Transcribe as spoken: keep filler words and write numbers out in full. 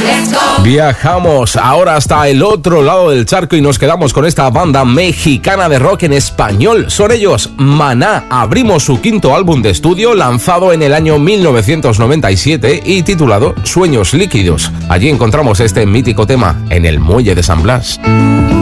Viajamos ahora hasta el otro lado del charco y nos quedamos con esta banda mexicana de rock en español. Son ellos, Maná. Abrimos su quinto álbum de estudio lanzado en el año mil novecientos noventa y siete y titulado Sueños Líquidos. Allí encontramos este mítico tema, En el Muelle de San Blas.